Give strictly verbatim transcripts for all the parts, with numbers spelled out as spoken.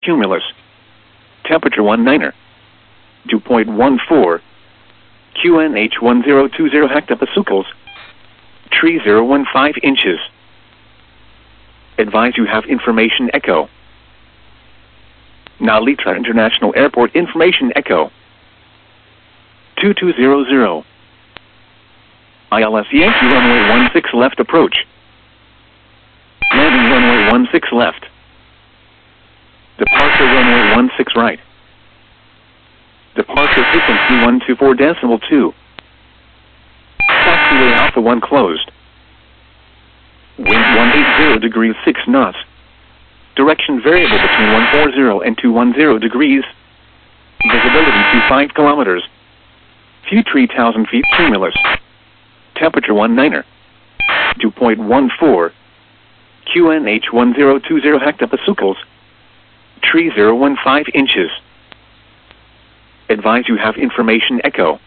cumulus. Temperature one niner. Dew point one four. Q N H one zero two zero hectopascals. Tree zero one five inches. Advise you have information echo. Nalitra International Airport information echo. two two zero zero. I L S Yankee runway one six left approach. Landing runway one six left. Departure runway one six right. Departure frequency one two four decimal two. Taxiway Alpha one closed. Wind one eighty degrees six knots. Direction variable between one forty and two ten degrees. Visibility to five kilometers. View three thousand feet cumulus. Temperature one niner. Dew point one four. Q N H one zero two zero hectopascals. Tree zero one five inches. Advise you have information echo.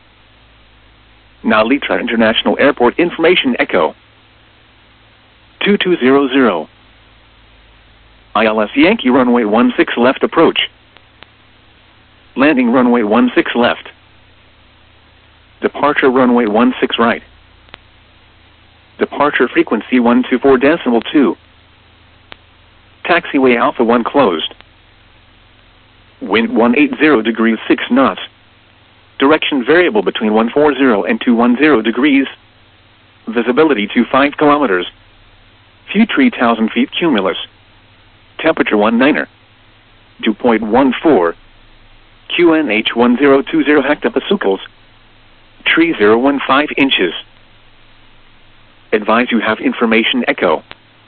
Nalitra International Airport information echo. two two zero zero. I L S Yankee runway one six left approach. Landing runway one six left. Departure runway one six right. Departure frequency one two four decimal two. Taxiway Alpha one closed. Wind one eighty degrees six knots. Direction variable between one forty and two ten degrees. Visibility to five kilometers. View three thousand feet cumulus. Temperature one niner. Dew point one four. Q N H one zero two zero hectopascals. Tree zero one five inches. Advise you have information echo.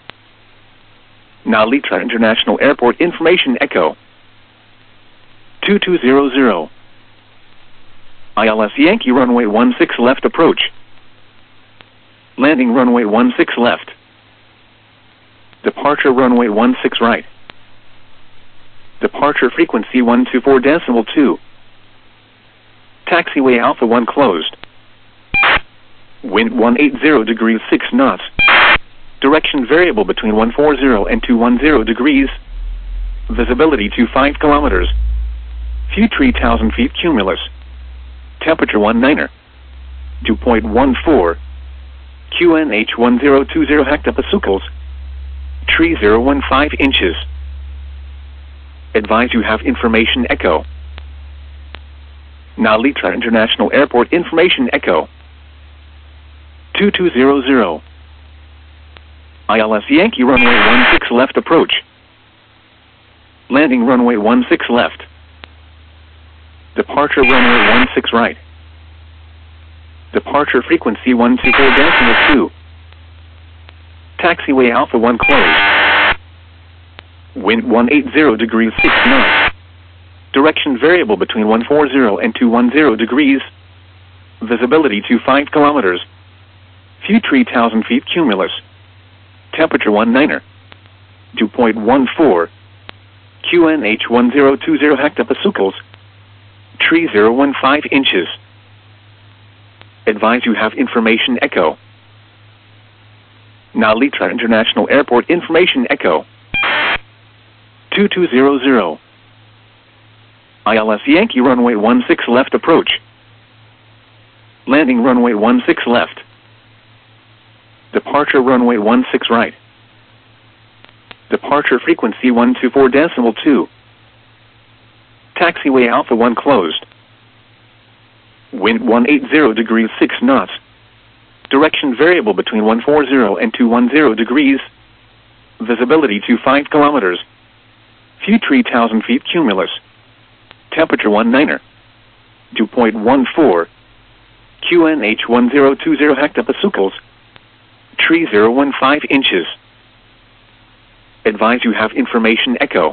Nalitra International Airport information echo. two two zero zero. I L S Yankee runway one six left approach. Landing runway one six left. Departure runway one six right. Departure frequency one two four decimal two. Taxiway Alpha one closed. Wind one eighty degrees six knots. Direction variable between one forty and two ten degrees. Visibility to five kilometers. View three thousand feet cumulus. Temperature one niner. Dew point one four. Q N H one zero two zero hectopascals. Tree zero one five inches. Advise you have information echo. Nalitra International Airport information echo. two two zero zero. I L S Yankee runway one six left approach. Landing runway one six left. Departure runway one six right. Departure frequency one two four decimal two. Taxiway Alpha one closed. Wind one eighty degrees six knots. Direction variable between one forty and two ten degrees. Visibility to five kilometers. View three thousand feet cumulus. Temperature one niner. Dew point one four. Q N H one zero two zero hectopascals. Tree zero one five inches. Advise you have information echo. Nalitra International Airport information echo. two two zero zero. I L S Yankee runway one six left approach. Landing runway one six left. Departure runway one six right. Departure frequency one two four decimal two. Taxiway Alpha one closed. Wind one eighty degrees six knots. Direction variable between one forty and two ten degrees. Visibility to five kilometers. View three thousand feet cumulus. Temperature one niner. Dew point one four. Q N H one zero two zero hectopascals. Tree zero one five inches. Advise you have information echo.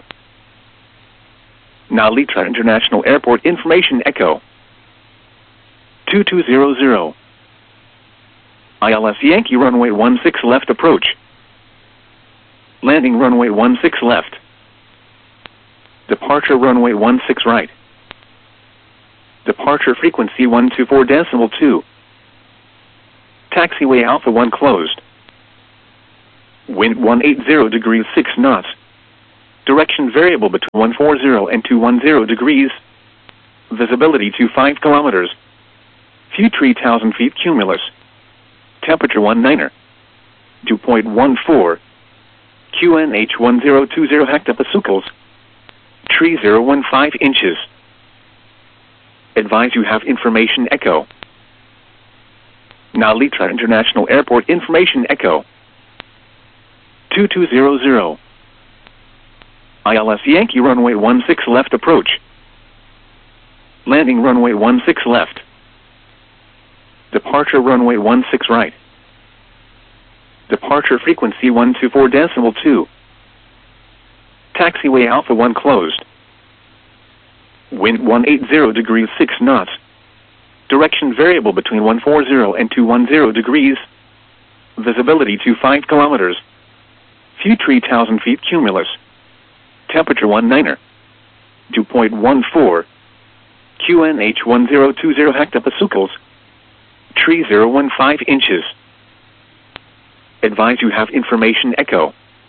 Nalitra International Airport information echo. two two zero zero. I L S Yankee runway one six left approach. Landing runway one six left. Departure runway one six right. Departure frequency one two four decimal two. Taxiway Alpha one closed. Wind one eighty degrees six knots. Direction variable between one forty and two ten degrees. Visibility to five kilometers. View three thousand feet cumulus. Temperature one niner. Dew point one four. Q N H one zero two zero hectopascals. Tree zero one five inches. Advise you have information echo. Nalitra International Airport information echo. two two zero zero. I L S Yankee runway one six left approach. Landing runway one six left. Departure runway one six right. Departure frequency one two four decimal two. Taxiway Alpha one closed. Wind one eighty degrees six knots. Direction variable between one forty and two ten degrees. Visibility to five kilometers. View three thousand feet cumulus. Temperature one niner. Dew point one four. Q N H one zero two zero hectopascals. Tree zero one five inches. Advise you have information echo.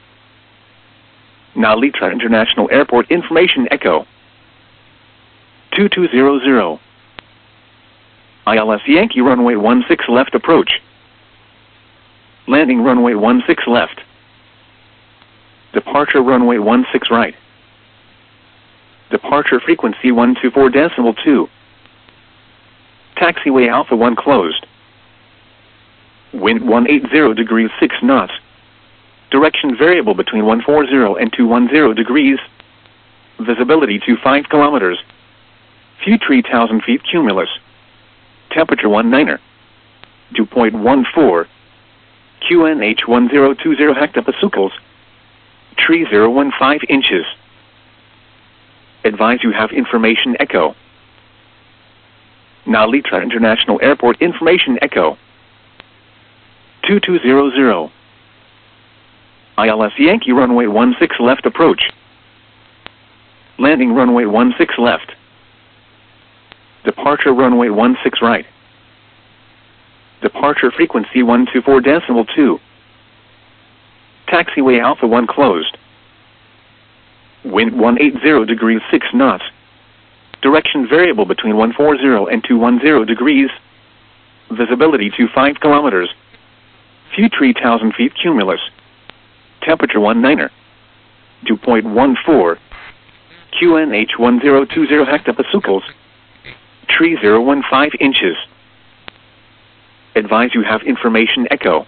Nalitra International Airport information echo. two two zero zero. I L S Yankee runway one six left approach. Landing runway one six left. Departure runway one six right. Departure frequency one two four decimal two. Taxiway Alpha one closed. Wind one eighty degrees six knots. Direction variable between one forty and two ten degrees. Visibility to five kilometers. View three thousand feet cumulus. Temperature one niner. Dew point one four. Q N H one zero two zero hectopascals. Tree zero one five inches. Advise you have information echo. Nalitra International Airport information echo. two two zero zero. I L S Yankee runway one six left approach. Landing runway one six left. Departure runway one six right. Departure frequency one two four decimal two. Taxiway Alpha one closed. Wind one eighty degrees six knots. Direction variable between one forty and two ten degrees. Visibility to five kilometers. View three thousand feet cumulus. Temperature one niner. Dew point one four. Q N H one zero two zero hectopascals. Tree zero one five inches. Advise you have information echo.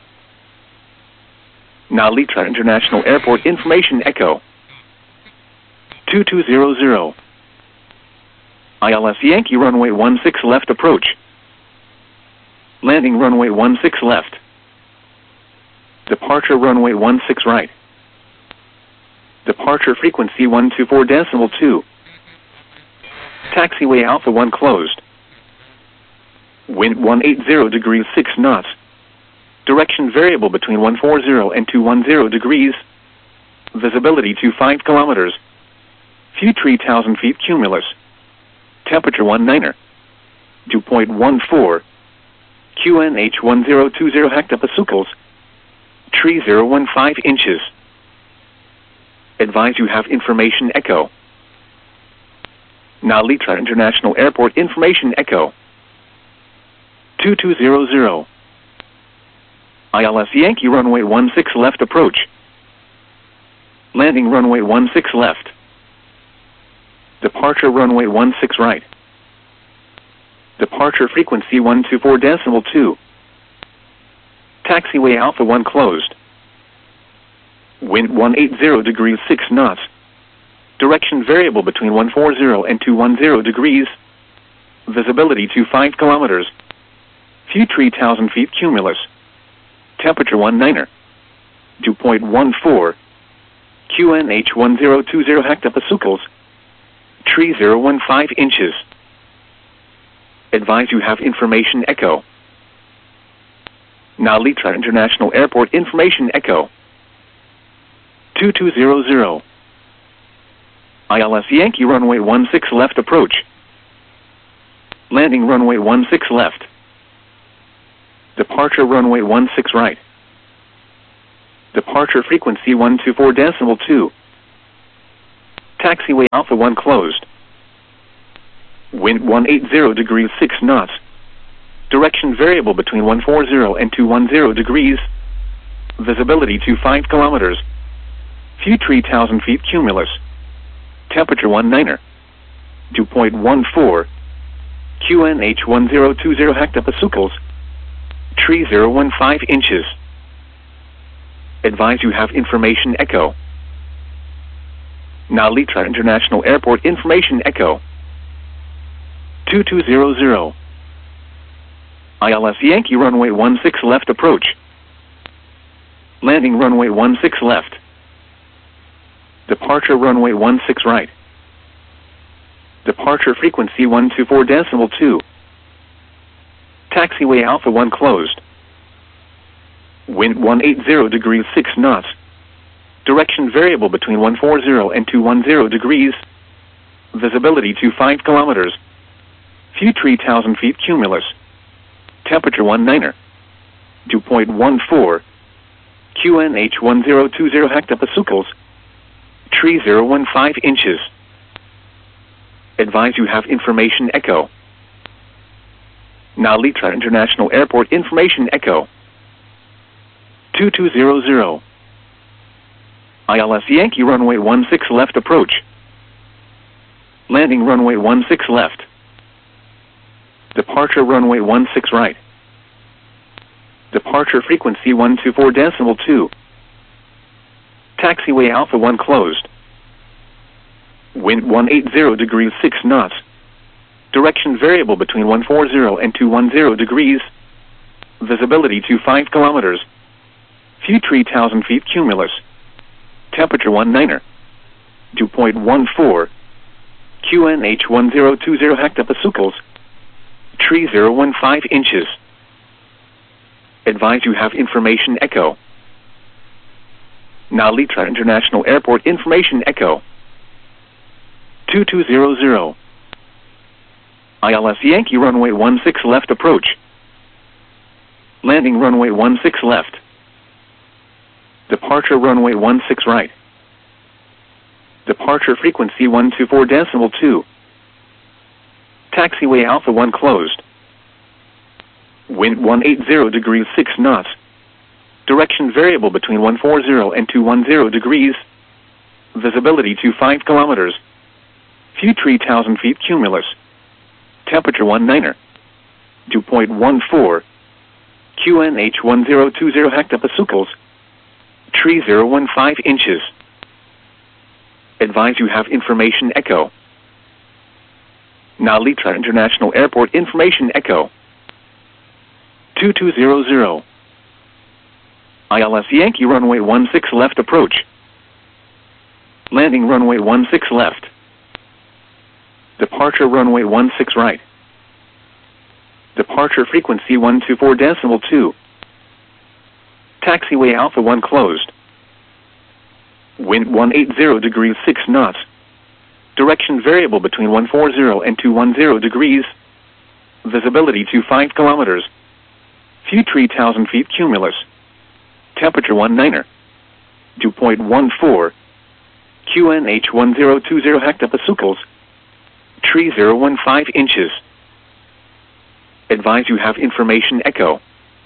Nalitra International Airport information echo. two two zero zero. I L S Yankee runway one six left approach. Landing runway one six left. Departure runway one six right. Departure frequency one two four decimal two. Taxiway Alpha one closed. Wind one eighty degrees six knots. Direction variable between one forty and two ten degrees. Visibility to five kilometers. View three thousand feet cumulus. Temperature one niner. Dew point one four. Q N H one zero two zero hectopascals. Tree zero one five inches. Advise you have information echo. Nalitra International Airport information echo. two two zero zero. I L S Yankee runway one six left approach. Landing runway one six left. Departure runway one six right. Departure frequency one two four decimal two. Taxiway Alpha one closed. Wind one eighty degrees six knots. Direction variable between one forty and two ten degrees. Visibility to five kilometers. View three thousand feet cumulus. Temperature one niner. Dew point one four. Q N H one zero two zero hectopascals. Tree zero one five inches. Advise you have information echo. Nalitra International Airport information echo. two two zero zero. I L S Yankee runway one six left approach. Landing runway one six left. Departure runway one six right. Departure frequency one two four decimal two. Taxiway Alpha one closed. Wind one eighty degrees six knots. Direction variable between one forty and two ten degrees. Visibility to five kilometers. View three thousand feet cumulus. Temperature one niner. Dew point one four. Q N H one zero two zero hectopascals. Tree zero one five inches. Advise you have information echo. Now Litra International Airport information echo. two two zero zero. I L S Yankee runway one six left approach. Landing runway one six left. Departure runway one six right. Departure frequency one two four decimal two. Taxiway Alpha one closed. Wind one eighty degrees six knots. Direction variable between one forty and two ten degrees. Visibility to five kilometers. View three thousand feet cumulus. Temperature one niner. Dew point one four. Q N H one zero two zero hectopascals. Tree zero one five inches. Advise you have information echo. Now Litra International Airport information echo. two two zero zero. I L S Yankee runway one six left approach. Landing runway one six left. Departure runway one six right. Departure frequency one two four decimal two. Taxiway Alpha one closed. Wind one eighty degrees six knots. Direction variable between one forty and two ten degrees. Visibility to five kilometers. View three thousand feet cumulus. Temperature one niner. Dew point one four. Q N H one zero two zero hectopascals. Tree zero one five inches. Advise you have information echo. Now Litra International Airport information echo. two two zero zero. I L S Yankee runway one six left approach. Landing runway one six left. Departure runway one six right. Departure frequency one two four decimal two. Taxiway Alpha one closed. Wind one eighty degrees six knots. Direction variable between one forty and two ten degrees. Visibility to five kilometers. View three thousand feet cumulus. Temperature one niner. Dew point one four. Q N H one zero two zero hectopascals. Tree zero one five inches. Advise you have information echo. Now Litra International Airport information echo. two two zero zero. I L S Yankee runway one six left approach. Landing runway one six left. Departure runway one six right. Departure frequency one two four decimal two. Taxiway Alpha one closed. Wind one eighty degrees six knots. Direction variable between one forty and two ten degrees. Visibility to five kilometers. View three thousand feet cumulus. Temperature one niner. Dew point one four. Q N H one zero two zero hectopascals. Tree zero one five inches. Advise you have information echo.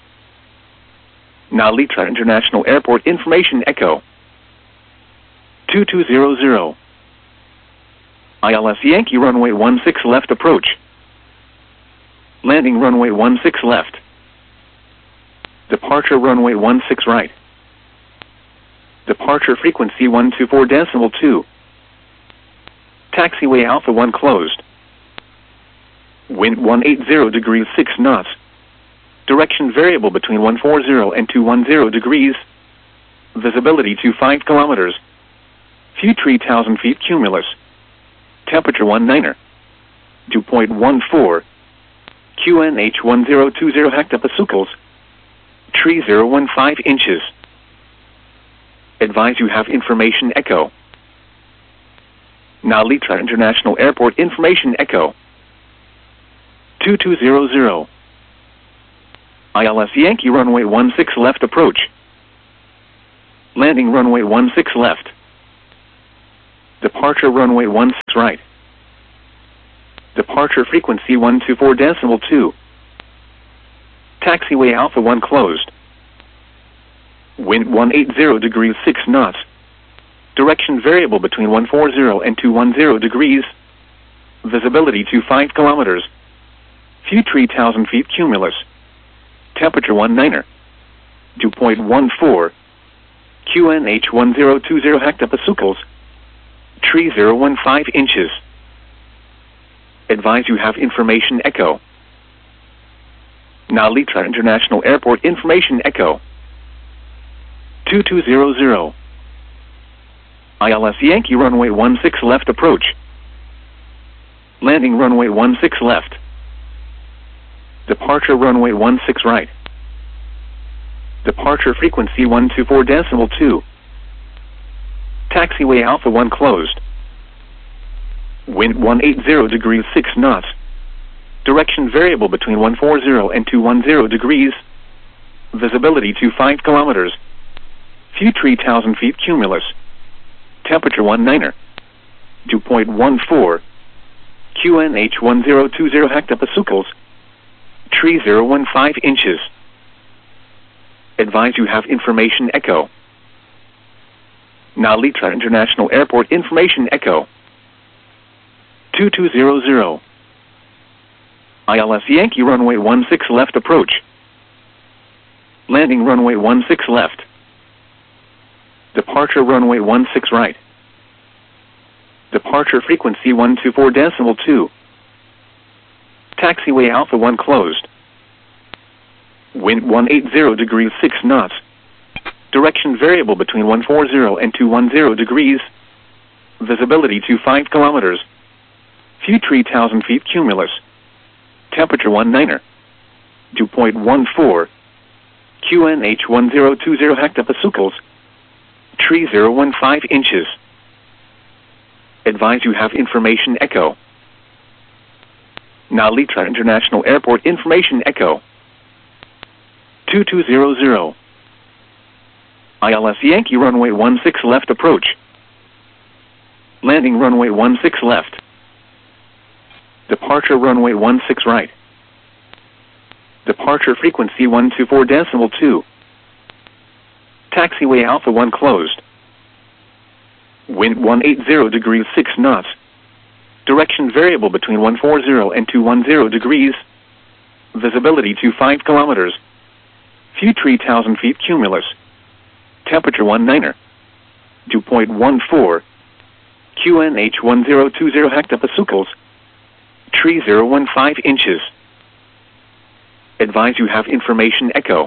Now Litra International Airport information echo. two two zero zero. I L S Yankee runway one six left approach. Landing runway one six left. Departure runway one six right. Departure frequency one two four decimal two. Taxiway Alpha one closed. Wind one eighty degrees six knots. Direction variable between one forty and two ten degrees. Visibility to five kilometers. View three thousand feet cumulus. Temperature one niner. Dew point one four. Q N H one zero two zero hectopascals. Tree zero one five inches. Advise you have information echo. Now Litra International Airport information echo. two two zero zero. I L S Yankee runway one six left approach. Landing runway one six left. Departure runway one six right. Departure frequency one two four decimal two. Taxiway Alpha one closed. Wind one eighty degrees six knots. Direction variable between one forty and two ten degrees. Visibility to five kilometers. View three thousand feet cumulus. Temperature one niner. Dew point one four. Q N H one zero two zero hectopascals. Tree zero one five inches. Advise you have information echo. Now Litra International Airport information echo. two two zero zero. I L S Yankee runway one six left approach. Landing runway one six left. Departure runway one six right. Departure frequency one two four decimal two. Taxiway Alpha one closed. Wind one eighty degrees six knots. Direction variable between one forty and two ten degrees. Visibility to five kilometers. View three thousand feet cumulus. Temperature one niner. Dew point one four. Q N H one zero two zero hectopascals. Tree zero one five inches. Advise you have information echo. Now Litra International Airport information echo. two two zero zero. I L S Yankee runway one six left approach. Landing runway one six left. Departure runway one six right. Departure frequency one two four decimal two. Taxiway Alpha one closed. Wind one eighty degrees six knots. Direction variable between one forty and two ten degrees. Visibility to five kilometers. View three thousand feet cumulus. Temperature one niner. Dew point one four. Q N H one zero two zero hectopascals. Tree zero one five inches. Advise you have information echo. Now Litra International Airport information echo. two two zero zero. I L S Yankee runway one six left approach. Landing runway one six left. Departure runway one six right. Departure frequency one two four decimal two. Taxiway Alpha one closed. Wind one eighty degrees six knots. Direction variable between one forty and two ten degrees. Visibility to five kilometers. View three thousand feet cumulus. Temperature one niner. Dew point one four. Q N H one zero two zero hectopascals. Tree zero one five inches. Advise you have information echo.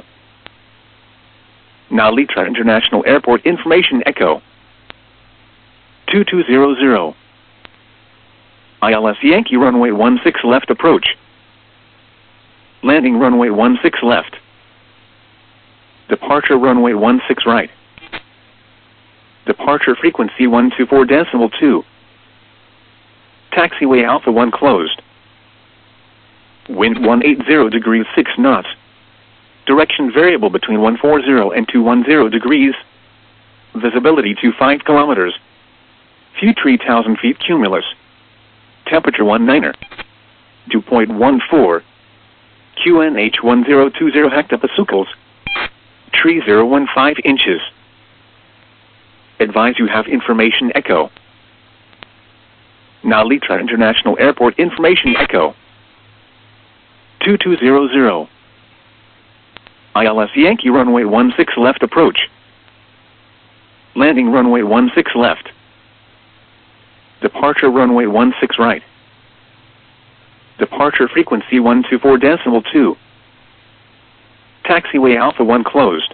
Now Litra International Airport information echo. two two zero zero. I L S Yankee runway one six left approach. Landing runway one six left. Departure runway one six right. Departure frequency one two four decimal two. Taxiway Alpha one closed. Wind one eighty degrees six knots. Direction variable between one forty and two ten degrees. Visibility to five kilometers. View three thousand feet cumulus. Temperature one niner. Dew point one four. Q N H one zero two zero hectopascals. Tree zero one five inches. Advise you have information echo. Now Litra International Airport information echo. two two zero zero. I L S Yankee runway one six left approach. Landing runway one six left. Departure runway one six right. Departure frequency one two four decimal two. Taxiway Alpha one closed.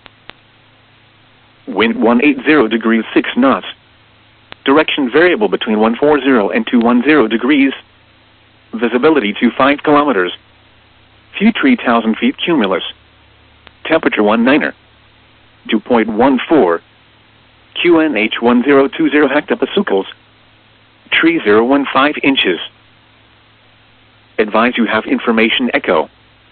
Wind one eighty degrees six knots. Direction variable between one forty and two ten degrees. Visibility to five kilometers. View three thousand feet cumulus. Temperature one niner. Dew point one four. Q N H one zero two zero hectopascals. Tree zero one five inches. Advise you have information echo.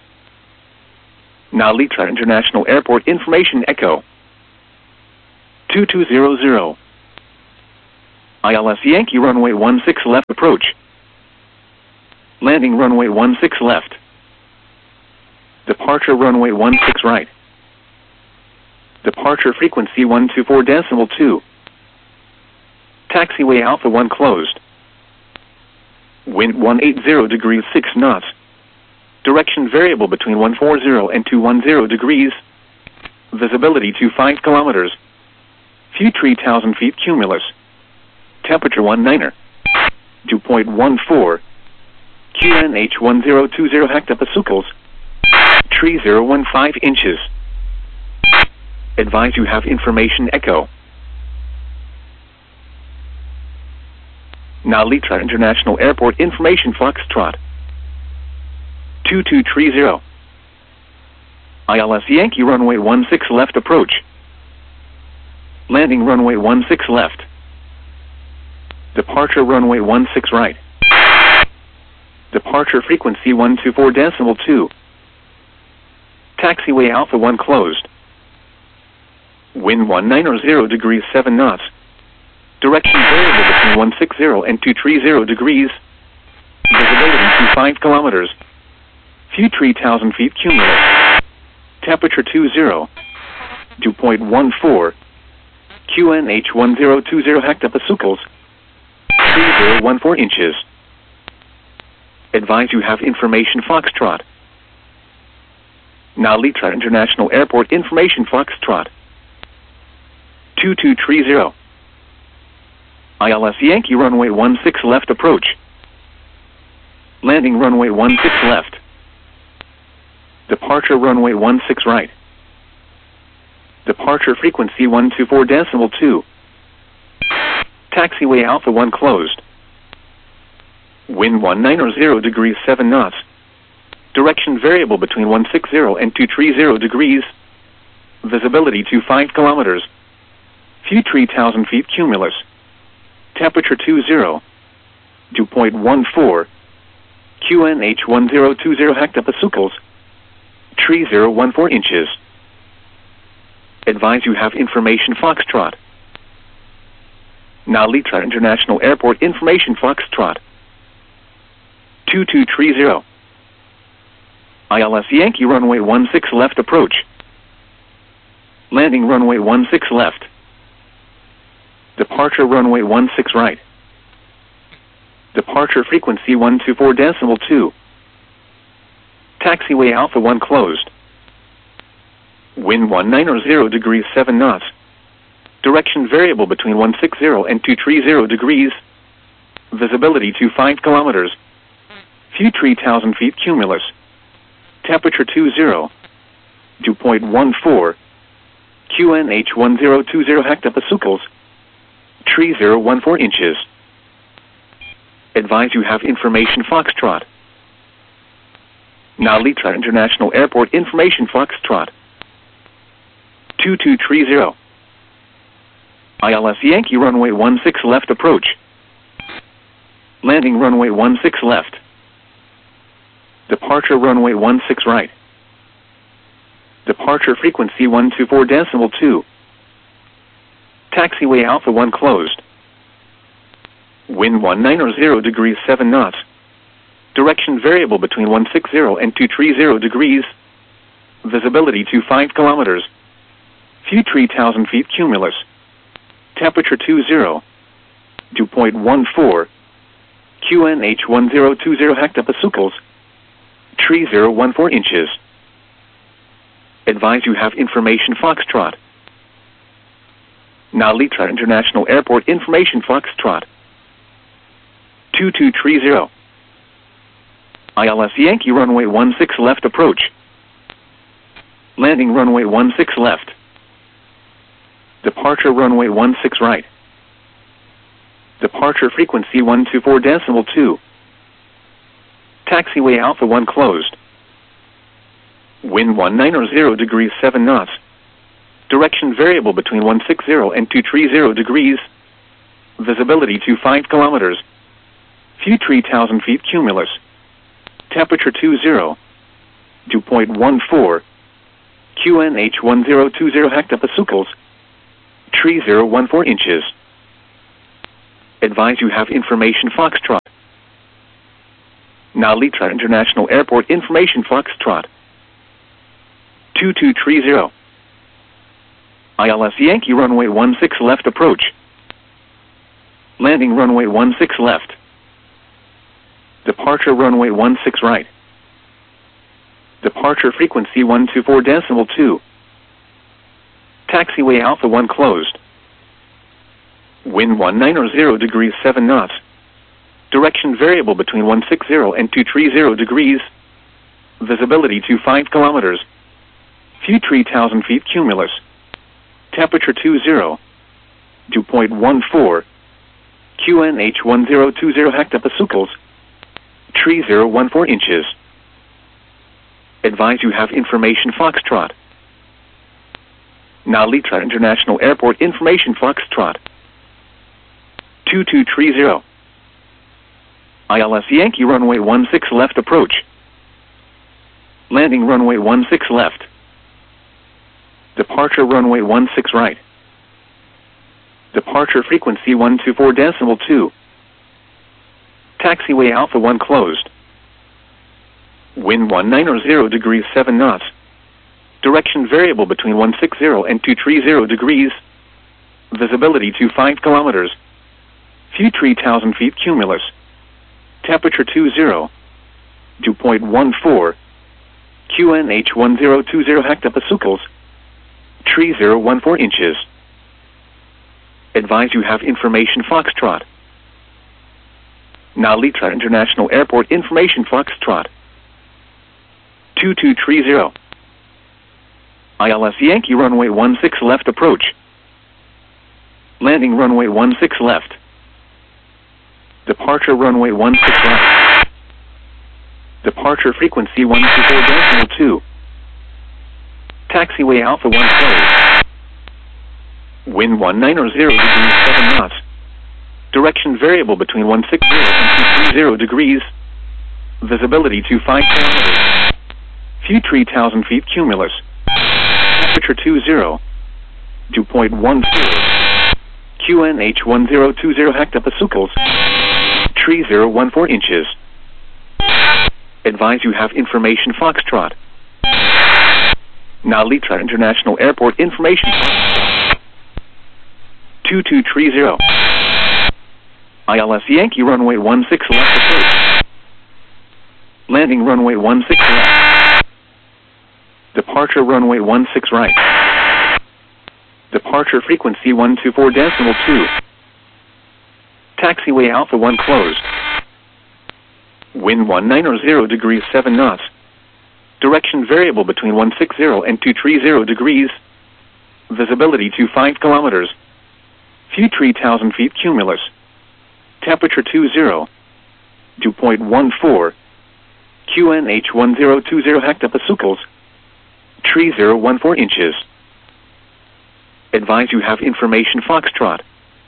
Now Litra International Airport information echo. two two zero zero. I L S Yankee runway one six left approach. Landing runway one six left. Departure runway one six right. Departure frequency one two four decimal two. Taxiway Alpha one closed. Wind one eighty degrees six knots. Direction variable between one forty and two ten degrees. Visibility to five kilometers. View three thousand feet cumulus. Temperature one niner. Dew point one four. Q N H one zero two zero hectopascals. Tree zero one five inches. Advise you have information echo. Now Litra International Airport information Foxtrot. two two three zero. I L S Yankee runway one six left approach. Landing runway one six left. Departure runway one six right. Departure frequency one two four decimal two. Taxiway Alpha one closed. Wind one ninety degrees seven knots. Direction variable between one sixty and two thirty degrees. Visibility to five kilometers. View three thousand feet cumulus. Temperature two zero. Dew point one four. Q N H one zero two zero hectopascals. three zero one four inches. Advise you have information Foxtrot. Now Litra International Airport information Foxtrot. two two three zero. I L S Yankee runway one six left approach. Landing runway one six left. Departure runway one six right. Departure frequency one two four decimal two. Taxiway Alpha one closed. Wind one ninety degrees seven knots. Direction variable between one sixty and two thirty degrees. Visibility to five kilometers. View three thousand feet cumulus. Temperature two zero. Dew point one four. Q N H one zero two zero hectopascals. Tree zero one four inches. Advise you have information Foxtrot. Now Litra International Airport information Foxtrot. two two three zero. I L S Yankee runway one six left approach. Landing runway one six left. Departure runway one six right. Departure frequency one two four decimal two. Taxiway Alpha one closed. Wind one ninety degrees seven knots. Direction variable between one sixty and two thirty degrees. Visibility to five kilometers. View three thousand feet cumulus. Temperature two zero. Dew point one four. Q N H one zero two zero hectopascals. Tree zero one four inches. Advise you have information Foxtrot. Now Litra International Airport information Foxtrot. two two three zero. I L S Yankee runway one six left approach. Landing runway one six left. Departure runway one six right. Departure frequency one two four decimal two. Taxiway Alpha one closed. Wind one ninety degrees seven knots. Direction variable between one sixty and two thirty degrees. Visibility to five kilometers. View three thousand feet cumulus. Temperature two zero. Dew point one four. Q N H one zero two zero hectopascals. Tree zero one four inches. Advise you have information Foxtrot. Now Litra International Airport information Foxtrot. two two three zero. I L S Yankee runway one six left approach. Landing runway one six left. Departure runway one six right. Departure frequency one two four decimal two. Taxiway Alpha one closed. Wind one ninety degrees seven knots. Direction variable between one sixty and two thirty degrees. Visibility to five kilometers. View three thousand feet cumulus. Temperature two zero. Dew point one four. Q N H one zero two zero hectopascals. Tree zero one four inches. Advise you have information Foxtrot. Now Litra International Airport information Foxtrot. two two three zero. I L S Yankee runway one six left approach. Landing runway one six left. Departure runway one six right. Departure frequency one two four decimal two. Taxiway Alpha one closed. Wind one nine zero degrees seven knots. Direction variable between one sixty and two thirty degrees. Visibility to five kilometers. View three thousand feet cumulus. Temperature two zero. Dew point one four. Q N H one zero two zero hectopascals. three thousand fourteen inches. Advise you have information Foxtrot. Now Litra International Airport information Foxtrot. two two three zero. I L S Yankee runway one six left approach. Landing runway one six left. Departure runway one six right. Departure frequency one two four decimal two. Taxiway Alpha one closed. Wind one nine zero degrees seven knots. Direction variable between one sixty and two thirty degrees. Visibility to five kilometers. View three thousand feet cumulus. Temperature two zero. Dew point one four. Q N H one zero two zero hectopascals. three thousand fourteen inches. Advise you have information Foxtrot. Now Litra International Airport information Foxtrot. two two three zero. I L S Yankee runway one six left approach. Landing runway one six left. Departure runway one six right. Departure frequency one two four decimal two. Taxiway Alpha one closed. Wind one nine zero degrees seven knots. Direction variable between one sixty and two thirty degrees. Visibility to five kilometers. View three thousand feet cumulus. Temperature two zero. Dew point one four. Q N H one zero two zero hectopascals. three thousand fourteen inches. Advise you have information Foxtrot. Now Litra International Airport information Foxtrot. two two three zero. I L S Yankee runway one six left approach. Landing runway one six left. Departure runway one six right. Departure frequency one two four decimal two. Taxiway Alpha one closed. Wind one nine zero degrees seven knots. Direction variable between one sixty and two thirty degrees. Visibility to five kilometers. View three thousand feet cumulus. Temperature two zero. Dew point one four. Q N H one zero two zero hectopascals. three thousand fourteen inches. Advise you have information Foxtrot.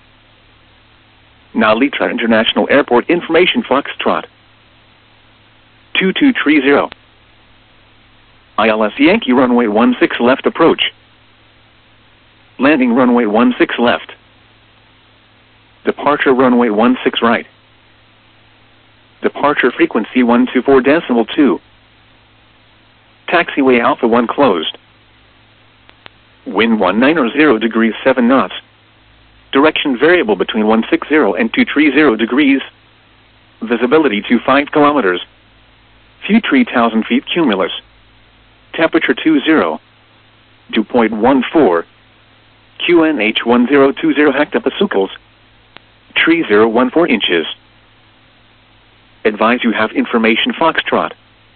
Now Litra International Airport information Foxtrot. two two three zero. I L S Yankee runway one six left approach. Landing runway one six left. Departure runway one six right. Departure frequency one two four decimal two. Taxiway Alpha one closed. Wind one nine zero degrees seven knots. Direction variable between one sixty and two thirty degrees. Visibility to five kilometers. View three thousand feet cumulus. Temperature two zero. Dew point one four. Q N H one zero two zero hectopascals. three thousand fourteen inches. Advise you have information Foxtrot.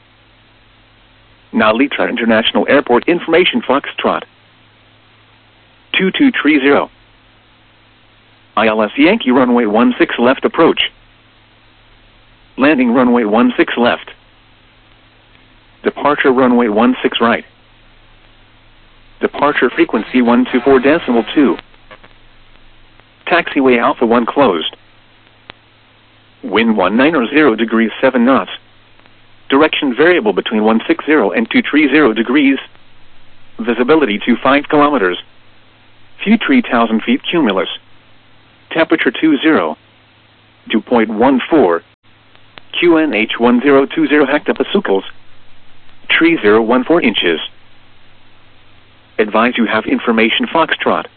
Now Litra International Airport information Foxtrot. two two three zero. I L S Yankee runway one six left approach. Landing runway one six left. Departure runway one six right. Departure frequency one two four decimal two. Taxiway Alpha one closed. Wind one nine zero degrees seven knots. Direction variable between one sixty and two thirty degrees. Visibility to five kilometers. View three thousand feet cumulus. Temperature two zero. two point one four, Q N H one zero two zero hectopascals, tree zero one four inches. Advise you have information Foxtrot.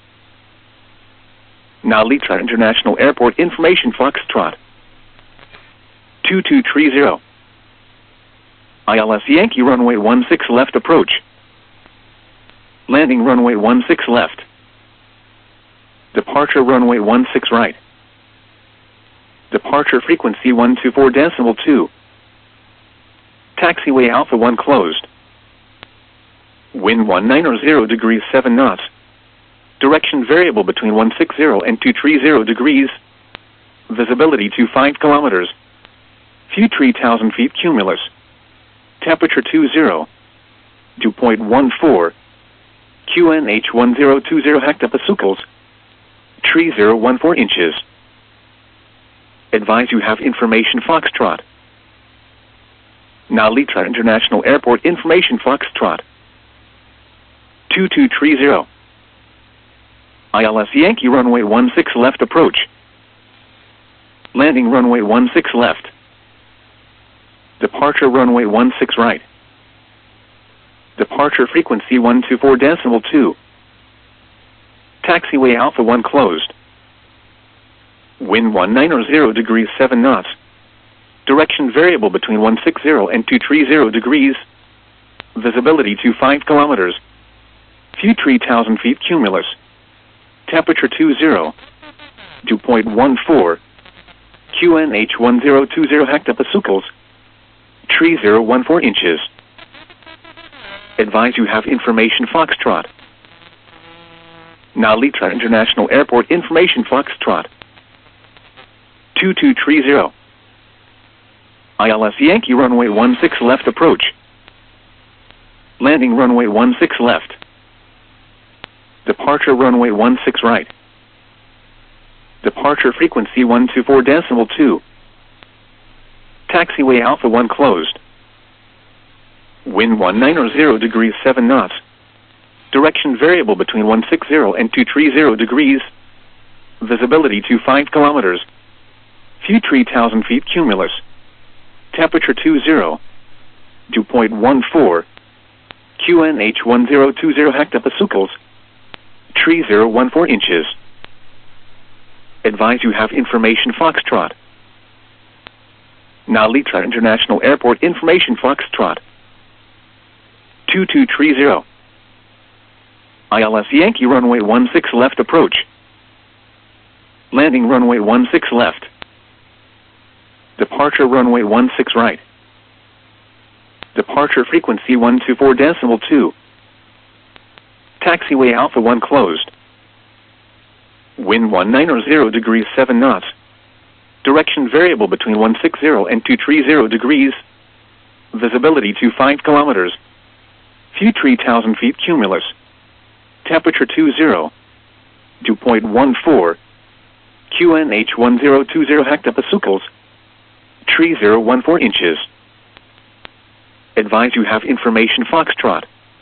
Now Letra International Airport information Foxtrot. two two three zero. I L S Yankee runway one six left approach. Landing runway one six left. Departure runway one six right. Departure frequency one two four decimal two. Taxiway Alpha one closed. Wind one nine zero degrees seven knots. Direction variable between one sixty and two thirty degrees. Visibility to five kilometers. View three thousand feet cumulus. Temperature two zero. two point one four. Q N H one zero two zero hectopascals. Tree zero one four inches. Advise you have information Foxtrot. Now Letra International Airport information Foxtrot. two two three zero. I L S Yankee runway one six left approach. Landing runway one six left. Departure runway one six right. Departure frequency one two four decimal two. Taxiway Alpha one closed. Wind one nine zero degrees seven knots. Direction variable between one sixty and two thirty degrees. Visibility to five kilometers. View three thousand feet cumulus. Temperature two zero. two point one four. Q N H one zero two zero hectopascals. Tree zero one four inches. Advise you have information Foxtrot. Now Letra International Airport information Foxtrot. two two three zero. I L S Yankee runway one six left approach. Landing runway one six left. Departure runway one six right. Departure frequency one two four decimal two. Taxiway Alpha one closed. Wind one nine zero degrees seven knots. Direction variable between one sixty and two thirty degrees. Visibility to five kilometers. View three thousand feet cumulus. Temperature two zero. two point one four. Q N H one zero two zero hectopascals. Tree zero one four inches. Advise you have information Foxtrot. Now Letra International Airport information Foxtrot. two two three zero. I L S Yankee runway one six left approach. Landing runway one six left. Departure runway one six right. Departure frequency one two four decimal two. Taxiway Alpha one closed. Wind one nine zero degrees seven knots. Direction variable between one sixty and two thirty degrees. Visibility to five kilometers. View three thousand feet cumulus. Temperature two zero. two point one four. Q N H one zero two zero hectopascals. Tree zero one four inches. Advise you have information Foxtrot.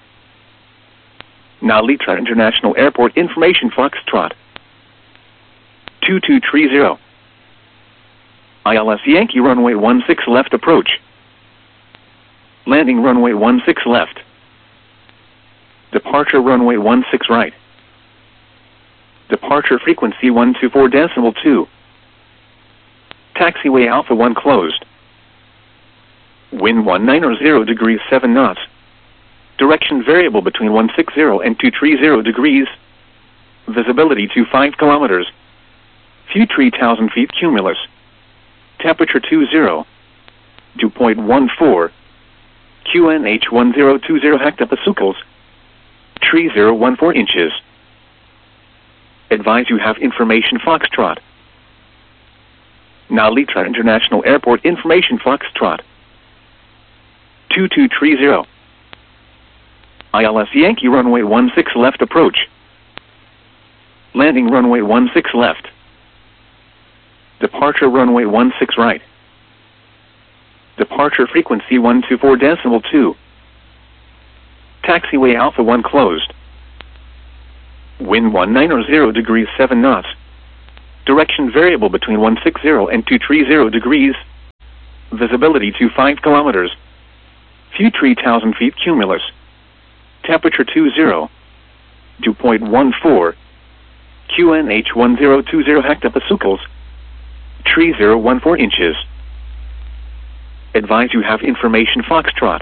Now Letra International Airport information Foxtrot. two two three zero. I L S Yankee runway one six left approach. Landing runway one six left. Departure runway one six right. Departure frequency one two four decimal two. Taxiway Alpha one closed. Wind one nine zero degrees seven knots. Direction variable between one sixty and two thirty degrees. Visibility to five kilometers. View three thousand feet cumulus. Temperature two zero. two point one four. Q N H one zero two zero hectopascals. Tree zero one four inches. Advise you have information Foxtrot. Now Letra International Airport information Foxtrot. two two three zero. I L S Yankee runway one six left approach. Landing runway one six left. Departure runway one six right. Departure frequency one two four decimal two. Taxiway Alpha one closed. Wind one nine zero degrees seven knots. Direction variable between one sixty and two thirty degrees. Visibility to five kilometers. View three thousand feet cumulus. Temperature two zero. Dew point one four. Q N H one zero two zero hectopascals. three zero one four inches. Advise you have information Foxtrot.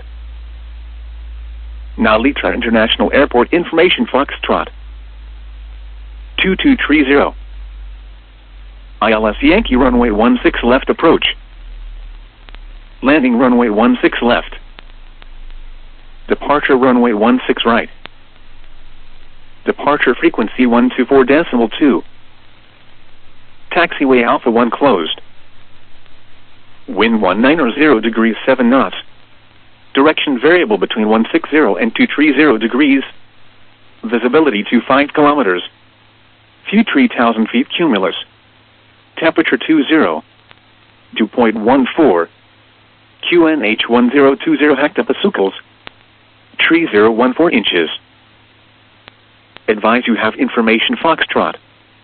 Now Litra International Airport information Foxtrot. two two three zero. I L S Yankee runway one six left approach. Landing runway one six left. Departure runway one six right. Departure frequency one two four decimal two. Taxiway Alpha one closed. Wind one ninety degrees seven knots. Direction variable between one sixty and two thirty degrees. Visibility to five kilometers. View three thousand feet cumulus. Temperature two zero. Dew point one four. Q N H one zero two zero hectopascals. three zero one four inches. Advise you have information Foxtrot.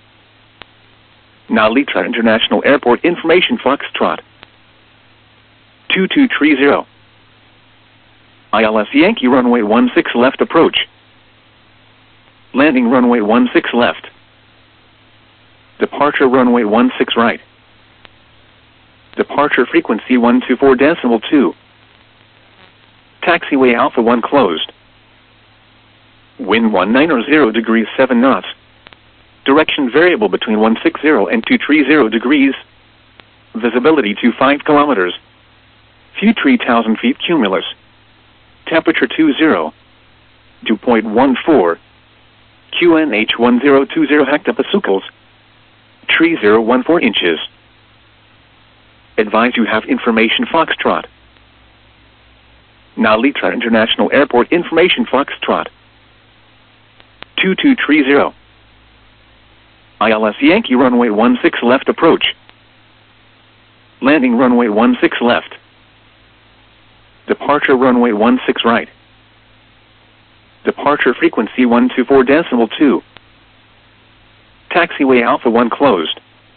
Now Litra International Airport information Foxtrot. two two three zero. I L S Yankee runway one six left approach. Landing runway one six left. Departure runway one six right. Departure frequency one two four decimal two. Taxiway Alpha one closed. Wind one ninety degrees seven knots. Direction variable between one sixty and two thirty degrees. Visibility to five kilometers. View three thousand feet cumulus. Temperature two zero. Dew point one four. Q N H one zero two zero hectopascals. three zero one four inches. Advise you have information Foxtrot. Now Litra International Airport information Foxtrot. two two three zero. I L S Yankee runway one six left approach. Landing runway one six left. Departure runway one six right. Departure frequency one two four decimal two. Taxiway Alpha one closed.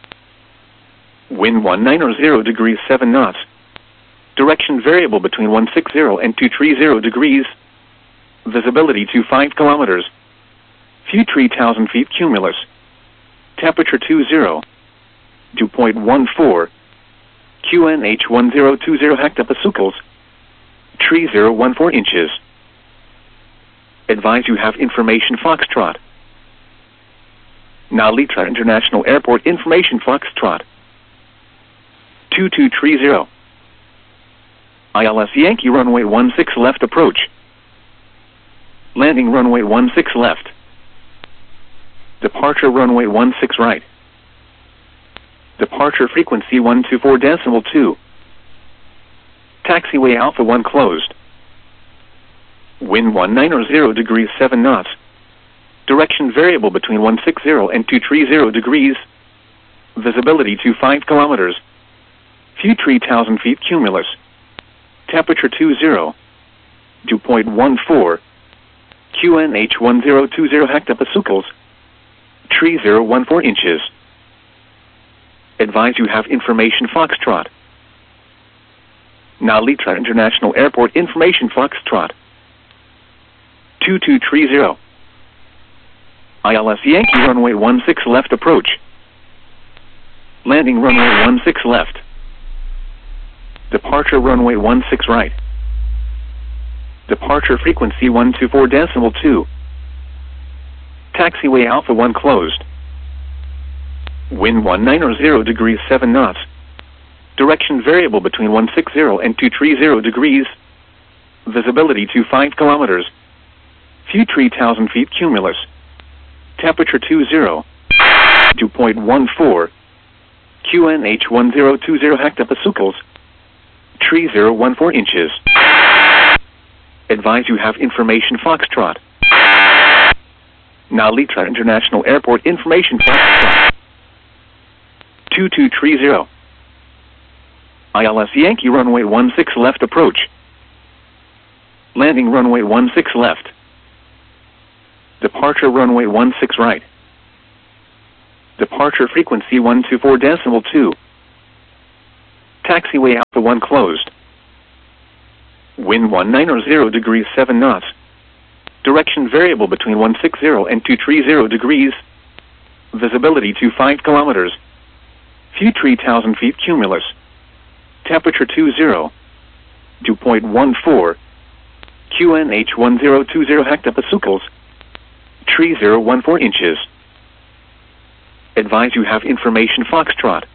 Wind one ninety degrees seven knots. Direction variable between one sixty and two thirty degrees. Visibility to five kilometers. View three thousand feet cumulus. Temperature two zero. Dew point one four. Q N H one zero two zero hectopascals. three zero one four inches. Advise you have information Foxtrot. Now Litra International Airport information Foxtrot. two two three zero. I L S Yankee runway one six left approach. Landing runway one six left. Departure runway one six right. Departure frequency one two four decimal two. Taxiway Alpha one closed. Wind one ninety degrees seven knots. Direction variable between one sixty and two thirty degrees. Visibility to five kilometers. View three thousand feet cumulus. Temperature two zero. Dew point one four. Q N H one zero two zero hectopascals. three zero one four inches. Advise you have information Foxtrot. Now Litra International Airport information Foxtrot. two two three zero. I L S Yankee runway one six left approach. Landing runway one six left. Departure runway one six right. Departure frequency one two four decimal two. Taxiway Alpha one closed. Wind one ninety degrees seven knots. Direction variable between one sixty and two thirty degrees. Visibility to five kilometers. View three thousand feet cumulus. Temperature two zero. Dew point one four. Q N H one zero two zero hectopascals. three zero one four inches. Advise you have information Foxtrot. Now Litra International Airport information Foxtrot. two two three zero. I L S Yankee runway one six left approach. Landing runway one six left. Departure runway one six right. Departure frequency one two four decimal two. Taxiway Alpha one closed. Wind one nine degrees seven knots. Direction variable between one sixty and two thirty degrees. Visibility to five kilometers. View three thousand feet cumulus. Temperature two zero. Dew point one four. Q N H one zero two zero hectopascals. three zero one four inches. Advise you have information Foxtrot.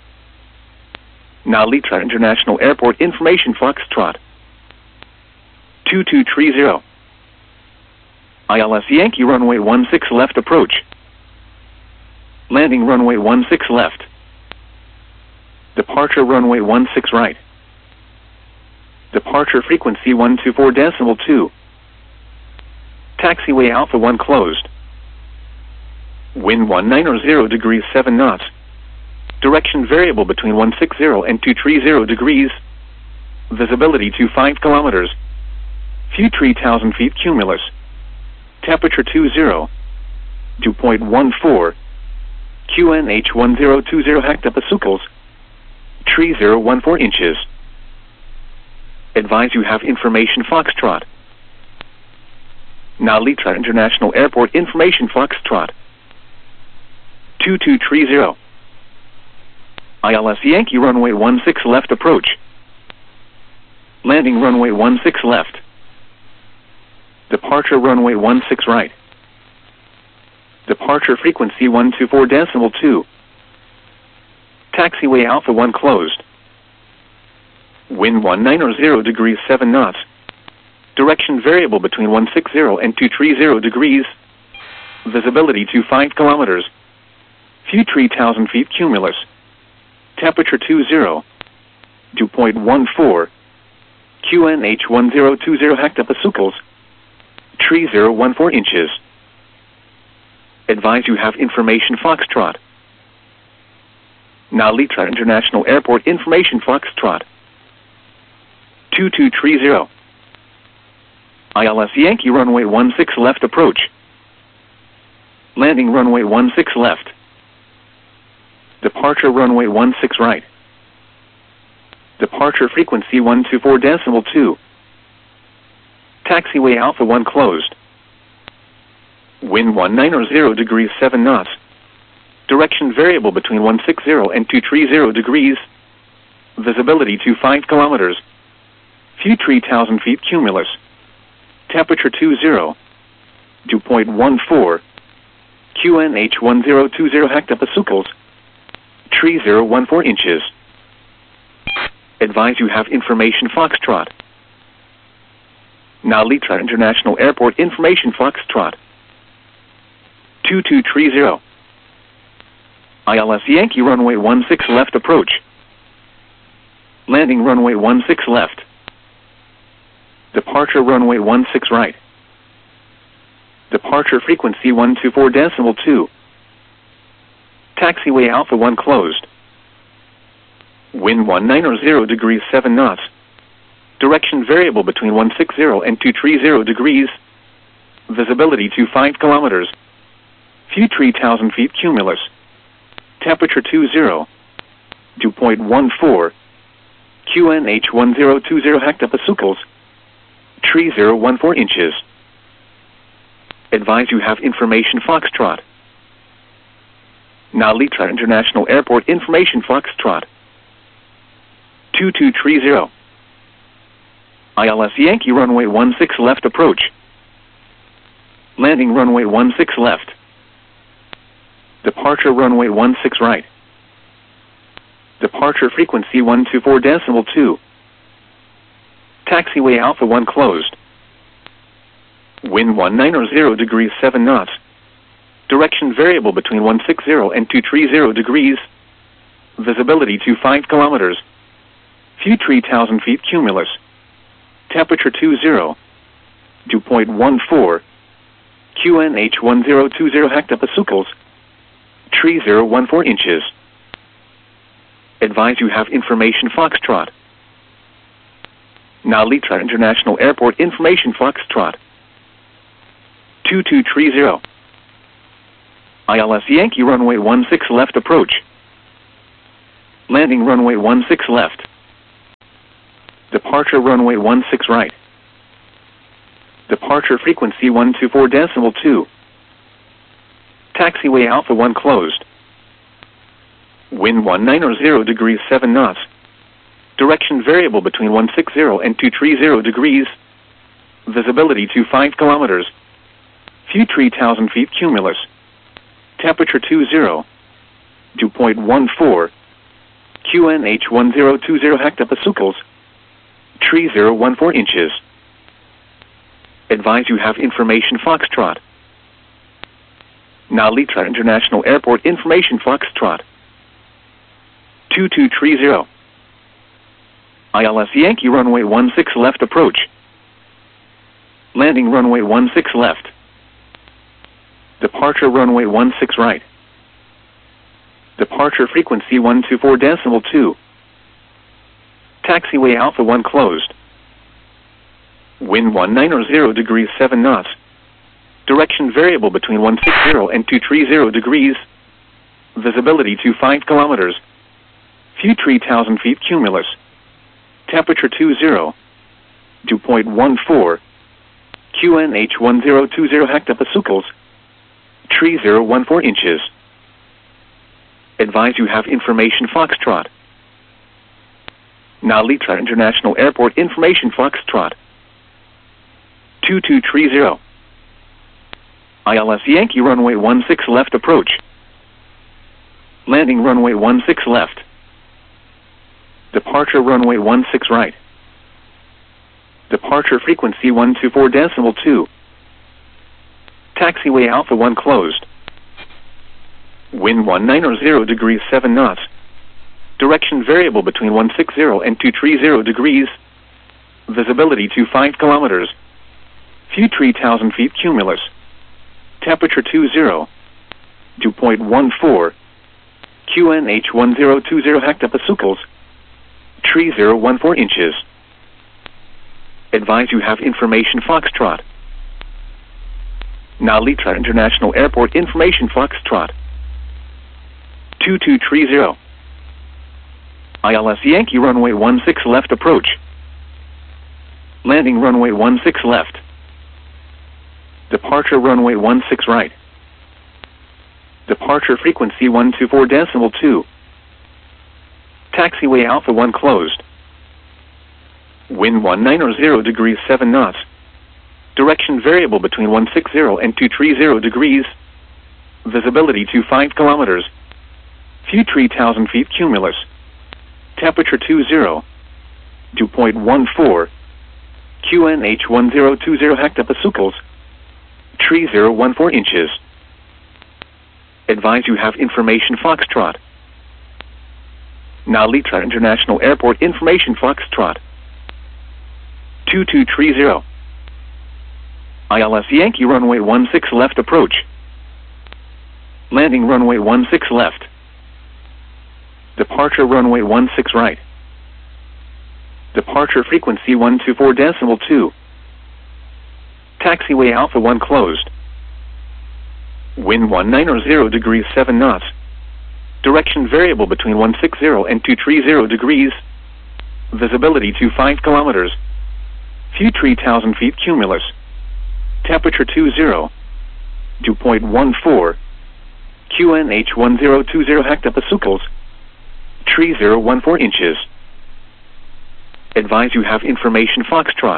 Now Litra International Airport information Foxtrot. two two three zero. I L S Yankee runway one six left approach. Landing runway one six left. Departure runway one six right. Departure frequency one two four decimal two. Taxiway Alpha one closed. Wind one nine degrees seven knots. Direction variable between one sixty and two thirty degrees. Visibility to five kilometers. View three thousand feet cumulus. Temperature two zero. Dew point one four. Q N H one zero two zero hectopascals. three zero one four inches. Advise you have information Foxtrot. Now Litra International Airport information Foxtrot. two two three zero. I L S Yankee runway one six left approach. Landing runway one six left. Departure runway one six right. Departure frequency one two four decimal two. Taxiway Alpha one closed. Wind one nine degrees seven knots. Direction variable between one sixty and two thirty degrees. Visibility to five kilometers. View three thousand feet cumulus. Temperature two zero. Dew point one four. Q N H one zero two zero hectopascals. three zero one four inches. Advise you have information Foxtrot. Now Litra International Airport information Foxtrot. two two three zero. I L S Yankee runway one six left approach. Landing runway one six left. Departure runway one six right. Departure frequency one two four decimal two. Taxiway Alpha one closed. Wind one nine degrees seven knots. Direction variable between one sixty and two thirty degrees. Visibility to five kilometers. View three thousand feet cumulus. Temperature two zero. Dew point one four. Q N H one zero two zero hectopascals. three zero one four inches. Advise you have information Foxtrot. Now Litra International Airport information Foxtrot. two two three zero. I L S Yankee runway one six left approach. Landing runway one six left. Departure runway one six right. Departure frequency one two four decimal two. Taxiway Alpha one closed. Wind one nine degrees seven knots. Direction variable between one sixty and two thirty degrees. Visibility to five kilometers. View three thousand feet cumulus. Temperature two zero. Dew point one four. Q N H one zero two zero hectopascals. three zero one four inches. Advise you have information Foxtrot. Now Litra International Airport information Foxtrot. two two three zero. I L S Yankee runway one six left approach. Landing runway one six left. Departure runway one six right. Departure frequency one two four decimal two. Taxiway Alpha one closed. Wind one nine degrees seven knots. Direction variable between one sixty and two thirty degrees. Visibility to five kilometers. View three thousand feet cumulus. Temperature two zero. Dew point one four. Q N H one zero two zero hectopascals. three zero one four inches. Advise you have information Foxtrot. Now Litra International Airport information Foxtrot. two two three zero. I L S Yankee runway one six left approach. Landing runway one six left. Departure runway one six right. Departure frequency one two four decimal two. Taxiway Alpha one closed. Wind one nine zero degrees seven knots. Direction variable between one sixty and two thirty degrees. Visibility to five kilometers. View three thousand feet cumulus. Temperature two zero. Dew point one four. Q N H one zero two zero hectopascals. three zero one four inches. Advise you have information Foxtrot. Now Litra International Airport information Foxtrot. two two three zero. I L S Yankee runway one six left approach. Landing runway one six left. Departure runway one six right. Departure frequency one two four decimal two. Taxiway Alpha one closed. Wind one nine zero degrees seven knots. Direction variable between one sixty and two thirty degrees. Visibility to five kilometers. View three thousand feet cumulus. Temperature two zero. Dew point one four. Q N H one zero two zero hectopascals. three zero one four inches. Advise you have information Foxtrot. Now Litra International Airport information Foxtrot. two two three zero. I L S Yankee runway one six left approach. Landing runway one six left. Departure runway one six right. Departure frequency one two four decimal two. Taxiway Alpha one closed. Wind one nine zero degrees seven knots. Direction variable between one sixty and two thirty degrees. Visibility to five kilometers. View three thousand feet cumulus. Temperature two zero. Dew point one four. Q N H one zero two zero hectopascals. three zero one four inches. Advise you have information Foxtrot. Now Litra International Airport information Foxtrot. two two three zero. I L S Yankee runway one six left approach. Landing runway one six left. Departure runway one six right. Departure frequency one two four decimal two. Taxiway Alpha one closed. Wind one nine zero degrees seven knots. Direction variable between one sixty and two thirty degrees. Visibility to five kilometers. View three thousand feet cumulus. Temperature two zero. Dew point one four. Q N H one zero two zero hectopascals. three zero one four inches. Advise you have information Foxtrot. Now Litra International Airport information Foxtrot. two two three zero. I L S Yankee runway one six left approach. Landing runway one six left. Departure runway one six right. Departure frequency one two four decimal two. Taxiway Alpha one closed. Wind one nine zero degrees seven knots. Direction variable between one sixty and two thirty degrees. Visibility to five kilometers. View three thousand feet cumulus. Temperature two zero. Dew point one four. Q N H one zero two zero hectopascals. three zero one four inches. Advise you have information Foxtrot.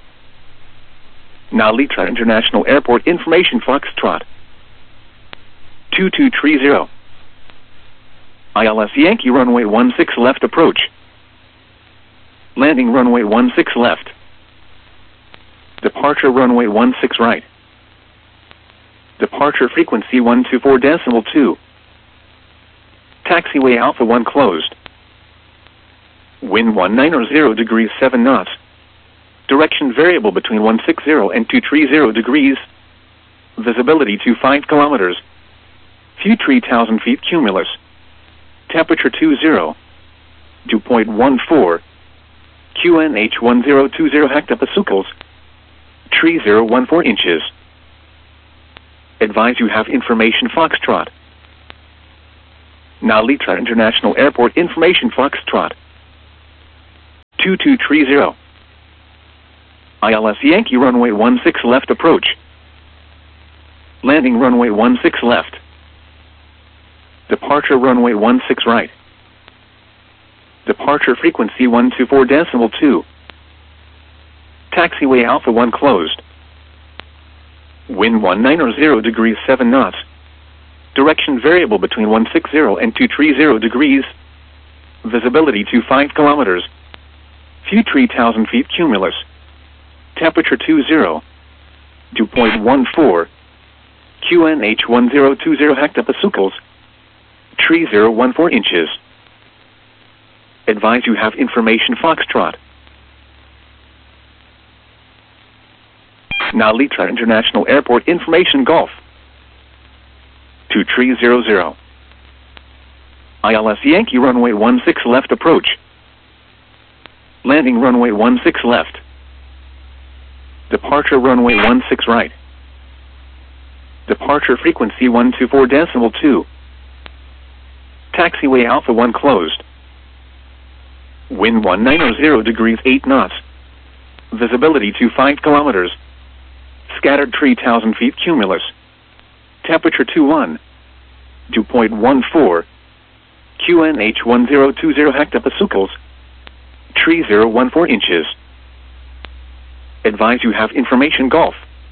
Now Litra International Airport information Foxtrot. two two three zero. I L S Yankee runway one six left approach. Landing runway one six left. Departure runway one six right. Departure frequency one two four decimal two. Taxiway Alpha one closed. Wind one nine zero degrees seven knots. Direction variable between one sixty and two thirty degrees. Visibility to five kilometers. View three thousand feet cumulus. Temperature two zero. Dew point one four. Q N H one zero two zero hectopascals. three zero one four inches. Advise you have information Foxtrot. Now Letra International Airport information Foxtrot. two two three zero. I L S Yankee runway one six left approach. Landing runway one six left. Departure runway one six right. Departure frequency one two four decimal two. Taxiway Alpha one closed. Wind one ninety degrees seven knots. Direction variable between one sixty and two thirty degrees. Visibility to five kilometers. View three thousand feet cumulus. Temperature two zero. Dew point one four. Q N H one zero two zero hectopascals. three zero one four inches. Advise you have information Foxtrot. Now Letra International Airport information Golf. two three zero zero. I L S Yankee runway one six left approach. Landing runway one six left. Departure runway one six right. Departure frequency one two four decimal two. Taxiway Alpha one closed. Wind one ninety degrees eight knots. Visibility to five kilometers. Scattered three thousand feet cumulus. Temperature two one. Dew point one four. Q N H one zero two zero hectopascals. three zero one four inches. Advise you have information Golf.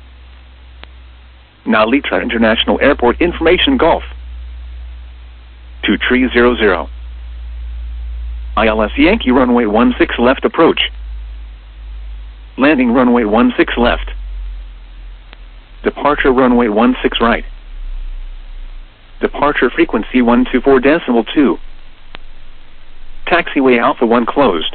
Now Letra International Airport information Golf. two three zero zero. I L S Yankee runway one six left approach. Landing runway one six left. Departure runway one six right. Departure frequency one two four decimal two. Taxiway Alpha one closed.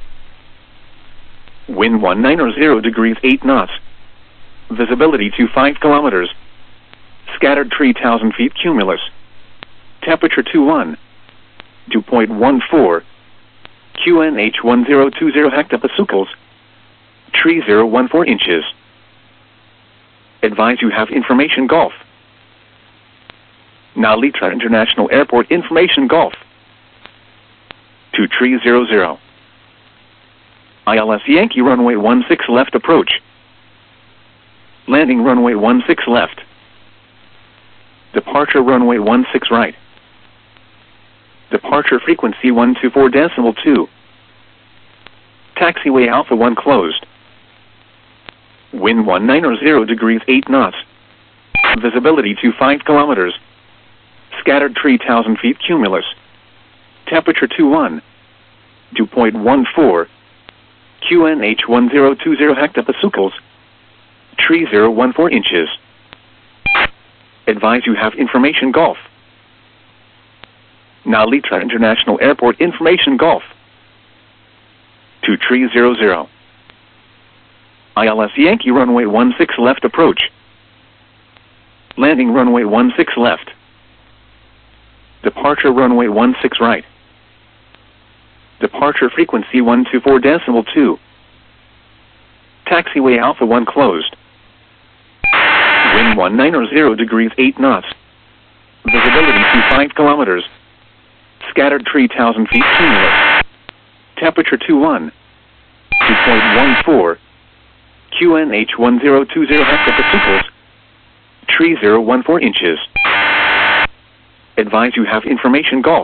Wind one ninety degrees eight knots. Visibility to five kilometers. Scattered three thousand feet cumulus. Temperature two one. Dew point one four. Q N H one zero two zero hectopascals. three zero one four inches. Advise you have information Golf. Now Letra International Airport information Golf. two three zero zero. I L S Yankee runway one six left approach. Landing runway one six left. Departure runway one six right. Departure frequency one two four decimal two. Taxiway Alpha one closed. Wind one ninety degrees eight knots. Visibility to five kilometers. Scattered three thousand feet cumulus. Temperature two one. Dew point one four. Q N H one zero two zero hectopascals. three zero one four inches. Advise you have information Golf. Now Letra International Airport information Golf. two three zero zero. I L S Yankee runway one six left approach. Landing runway one six left. Departure runway one six right. Departure frequency one two four decimal two. Taxiway Alpha one closed. Wind one ninety degrees eight knots. Visibility to five kilometers. Scattered three thousand feet cumulus. Temperature two one. Dew point one four. Q N H one zero two zero hectopascals. three zero one four inches. Advise you have information Golf.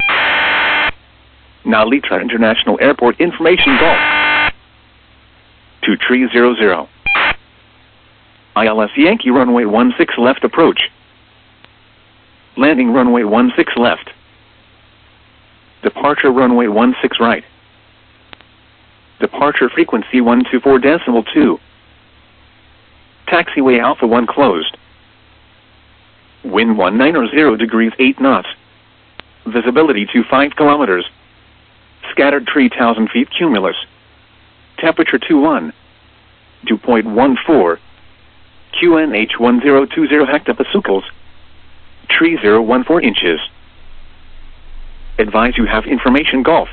Now Letra International Airport information Golf. two three zero zero. I L S Yankee runway one six left approach. Landing runway one six left. Departure runway one six right. Departure frequency one two four decimal two. Taxiway Alpha one closed. Wind one ninety degrees eight knots. Visibility to five kilometers. Scattered three thousand feet cumulus. Temperature two one. Dew point one four. Q N H one zero two zero hectopascals. three zero one four inches. Advise you have information Golf.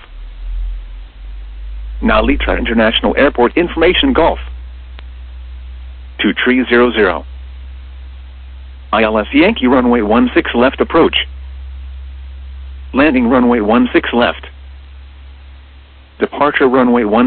Now Letra International Airport information Golf. two three zero zero. I L S Yankee runway one six left approach. Landing runway one six left. Departure runway one